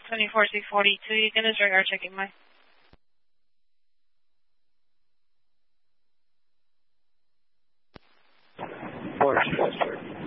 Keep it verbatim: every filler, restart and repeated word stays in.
twenty-four C forty-two, you can destroy our checking line.